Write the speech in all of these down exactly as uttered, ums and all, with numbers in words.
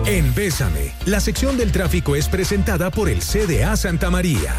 En Bésame, la sección del tráfico es presentada por el C D A Santa María.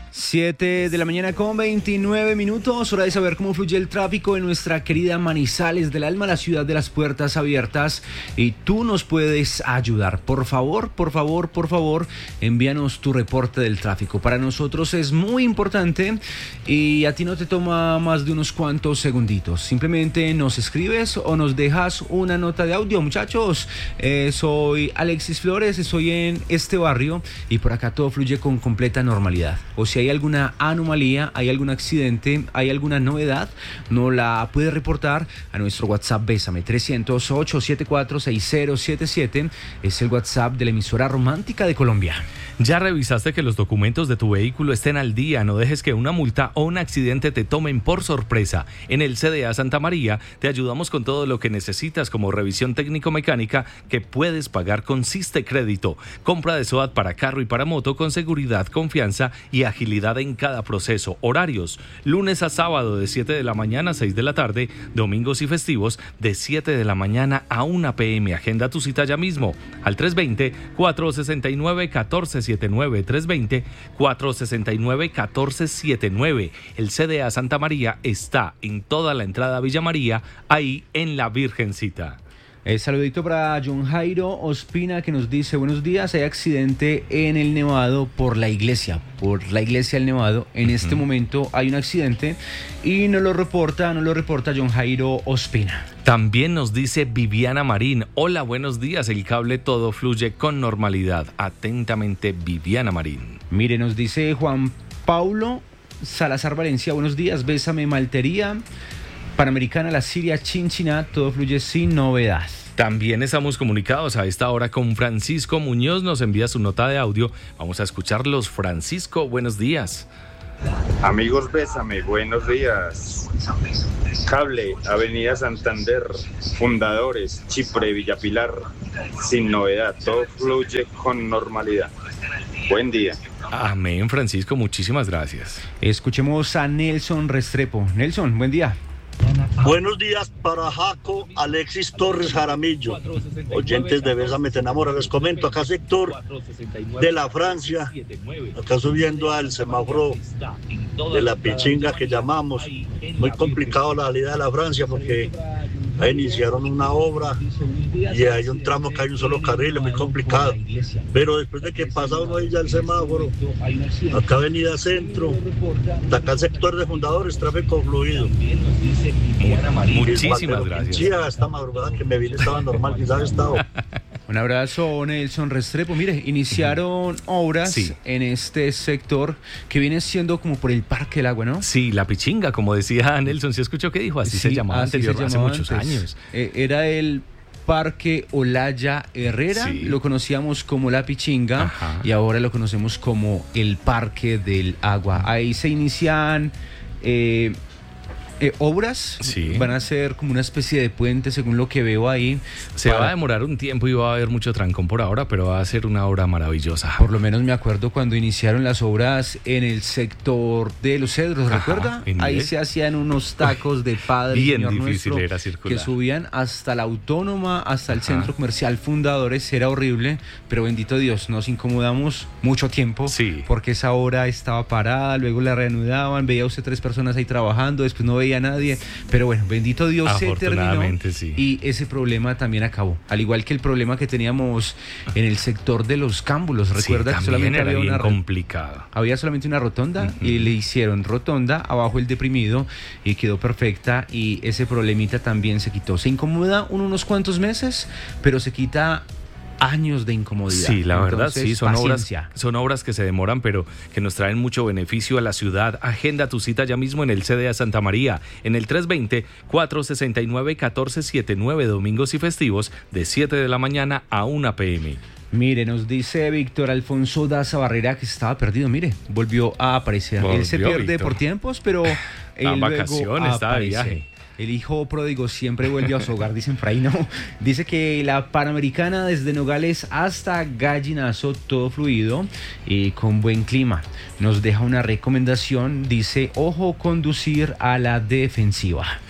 siete de la mañana con veintinueve minutos, hora de saber cómo fluye el tráfico en nuestra querida Manizales del Alma, la ciudad de las puertas abiertas, y tú nos puedes ayudar. Por favor, por favor, por favor, envíanos tu reporte del tráfico. Para nosotros es muy importante y a ti no te toma más de unos cuantos segunditos. Simplemente nos escribes o nos dejas una nota de audio. Muchachos, eh, soy Alexis Flores, estoy en este barrio y por acá todo fluye con completa normalidad. O si hay alguna anomalía, hay algún accidente, hay alguna novedad, no la puede reportar a nuestro WhatsApp Bésame trescientos ocho, setenta y cuatro, sesenta setenta y siete. Es el WhatsApp de la emisora romántica de Colombia. ¿Ya revisaste que los documentos de tu vehículo estén al día? No dejes que una multa o un accidente te tomen por sorpresa. En el C D A Santa María te ayudamos con todo lo que necesitas, como revisión técnico-mecánica que puedes pagar con Siste Crédito, compra de SOAT para carro y para moto con seguridad, confianza y agilidad en cada proceso. Horarios: lunes a sábado de siete de la mañana a seis de la tarde, domingos y festivos de siete de la mañana a una pe eme. Agenda tu cita ya mismo al tres dos cero, cuatro seis nueve, uno cuatro siete nueve, tres dos cero, cuatro seis nueve, uno cuatro siete nueve. El C D A Santa María está en toda la entrada a Villa María, ahí en la Virgencita. El saludito para John Jairo Ospina, que nos dice: buenos días, hay accidente en el Nevado por la iglesia, por la iglesia del Nevado. En uh-huh. este momento hay un accidente y no lo reporta, no lo reporta John Jairo Ospina. También nos dice Viviana Marín: hola, buenos días, el cable todo fluye con normalidad. Atentamente, Viviana Marín. Mire, nos dice Juan Paulo Salazar Valencia: buenos días, Bésame Maltería, Panamericana, La Siria, Chinchiná, todo fluye sin novedad. También estamos comunicados a esta hora con Francisco Muñoz, nos envía su nota de audio. Vamos a escucharlos. Francisco, buenos días. Amigos, Bésame, buenos días. Cable, Avenida Santander, Fundadores, Chipre, Villapilar, sin novedad, todo fluye con normalidad. Buen día. Amén, Francisco, muchísimas gracias. Escuchemos a Nelson Restrepo. Nelson, buen día. Buenos días para Jaco, Alexis Torres Jaramillo, oyentes de Bésame Te Enamora. Les comento, acá sector de la Francia, acá subiendo al semáforo de la Pichinga que llamamos, muy complicado la salida de la Francia porque ahí iniciaron una obra y hay un tramo que hay un solo carril, es muy complicado, pero después de que pasa uno ahí ya el semáforo, acá Avenida Centro, acá el sector de Fundadores, tráfico fluido. Muchísimas gracias. Sí, esta madrugada que me vine estaba normal, quizás estado. Un abrazo, Nelson Restrepo. Mire, iniciaron obras sí. en este sector que viene siendo como por el Parque del Agua, ¿no? Sí, la Pichinga, como decía Nelson. ¿Sí escuchó qué dijo? Así sí, se llamaba así anterior, se llamaba hace muchos antes. años. Eh, era el Parque Olaya Herrera, sí. lo conocíamos como la Pichinga. Ajá. Y ahora lo conocemos como el Parque del Agua. Ahí se inician Eh, Eh, obras, sí. van a ser como una especie de puente, según lo que veo ahí. Se para... va a demorar un tiempo y va a haber mucho trancón por ahora, pero va a ser una obra maravillosa. Por lo menos me acuerdo cuando iniciaron las obras en el sector de Los Cedros, ¿recuerda? Ajá, ahí se hacían unos tacos de Padre Bien Señor difícil nuestro, era circular. Que subían hasta la Autónoma, hasta el Ajá. centro comercial Fundadores. Era horrible, pero bendito Dios, nos incomodamos mucho tiempo, sí. porque esa obra estaba parada, luego la reanudaban, veía usted tres personas ahí trabajando, después no veía a nadie, pero bueno, bendito Dios, se terminó sí. y ese problema también acabó, al igual que el problema que teníamos en el sector de los Cámbulos. Recuerda sí, que solamente era había bien una complicado. Había solamente una rotonda uh-huh. y le hicieron rotonda abajo el deprimido y quedó perfecta, y ese problemita también se quitó. Se incomoda unos cuantos meses, pero se quita años de incomodidad. Sí, la Entonces, verdad, sí, son obras, paciencia. son obras que se demoran, pero que nos traen mucho beneficio a la ciudad. Agenda tu cita ya mismo en el C D A Santa María, en el tres dos cero, cuatro seis nueve, uno cuatro siete nueve, domingos y festivos, de siete de la mañana a una pe eme. Mire, nos dice Víctor Alfonso Daza Barrera que estaba perdido. Mire, volvió a aparecer. Volvió, Él se pierde Víctor. por tiempos, pero a vacaciones, está de viaje. El hijo pródigo siempre vuelve a su hogar, dicen por ahí, ¿no? Dice que la Panamericana desde Nogales hasta Gallinazo, todo fluido y con buen clima. Nos deja una recomendación, dice: ojo, conducir a la defensiva.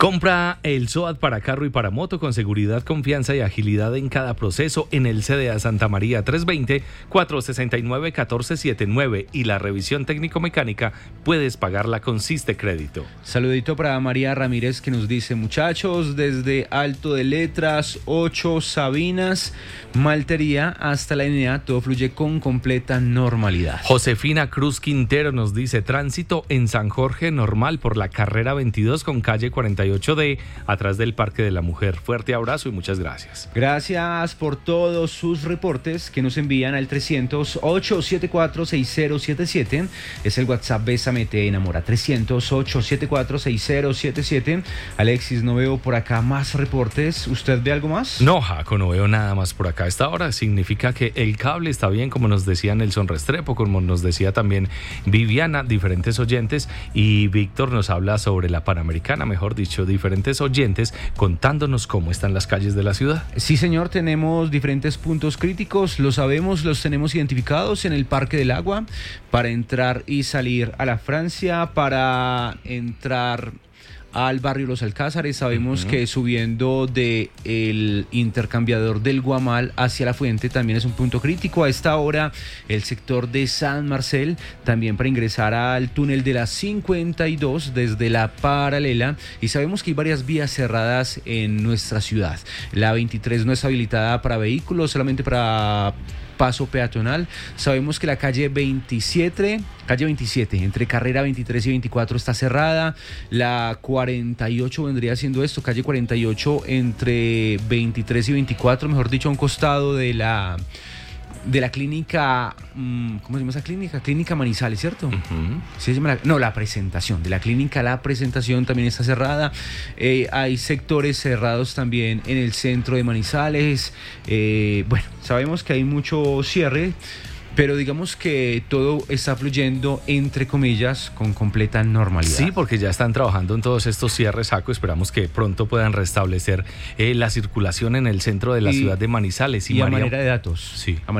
Compra el SOAT para carro y para moto con seguridad, confianza y agilidad en cada proceso en el C D A Santa María. Tres dos cero, cuatro seis nueve, uno cuatro siete nueve y la revisión técnico-mecánica puedes pagarla con Siste Crédito. Saludito para María Ramírez que nos dice: muchachos, desde Alto de Letras, ocho Sabinas, Maltería hasta la N A, todo fluye con completa normalidad. Josefina Cruz Quintero nos dice: tránsito en San Jorge normal por la carrera veintidós con calle cuarenta y ocho D, atrás del Parque de la Mujer. Fuerte abrazo y muchas gracias. Gracias por todos sus reportes que nos envían al trescientos, ocho siete cuatro, seis cero siete siete. Es el WhatsApp Bésame Te Enamora. trescientos, ocho siete cuatro, seis cero siete siete. Alexis, no veo por acá más reportes. ¿Usted ve algo más? No, Jaco, no veo nada más por acá a esta hora. Significa que el cable está bien, como nos decía Nelson Restrepo, como nos decía también Viviana, diferentes oyentes, y Víctor nos habla sobre la Panamericana, mejor dicho, diferentes oyentes contándonos cómo están las calles de la ciudad. Sí, señor, tenemos diferentes puntos críticos, lo sabemos, los tenemos identificados en el Parque del Agua, para entrar y salir a la Francia, para entrar al barrio Los Alcázares. Sabemos uh-huh. que subiendo de el intercambiador del Guamal hacia la Fuente también es un punto crítico. A esta hora el sector de San Marcel, también para ingresar al túnel de la cincuenta y dos desde la paralela, y sabemos que hay varias vías cerradas en nuestra ciudad. La veintitrés no es habilitada para vehículos, solamente para paso peatonal. Sabemos que la calle veintisiete, calle veintisiete, entre carrera veintitrés y veinticuatro está cerrada. La cuarenta y ocho vendría siendo esto, calle cuarenta y ocho entre veintitrés y veinticuatro, mejor dicho, a un costado de la de la clínica, ¿cómo se llama esa clínica? Clínica Manizales, ¿cierto? Uh-huh. ¿Sí se llama la, no, la presentación, de la clínica La Presentación también está cerrada. Eh, hay sectores cerrados también en el centro de Manizales. Eh, bueno, sabemos que hay mucho cierre, pero digamos que todo está fluyendo, entre comillas, con completa normalidad. Sí, porque ya están trabajando en todos estos cierres, Jaco. Esperamos que pronto puedan restablecer eh, la circulación en el centro de la y, ciudad de Manizales. Y, y María, a manera de datos. Sí. A